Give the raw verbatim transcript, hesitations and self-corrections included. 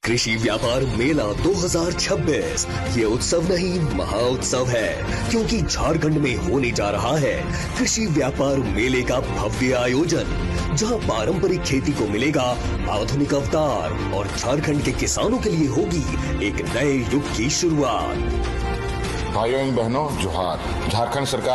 कृषि व्यापार मेला दो हज़ार छब्बीस ये उत्सव नहीं महा उत्सव है, क्योंकि झारखंड में होने जा रहा है कृषि व्यापार मेले का भव्य आयोजन, जहां पारंपरिक खेती को मिलेगा आधुनिक अवतार और झारखंड के किसानों के लिए होगी एक नए युग की शुरुआत। भाइयों एवं बहनों, जोहार। झारखंड सरकार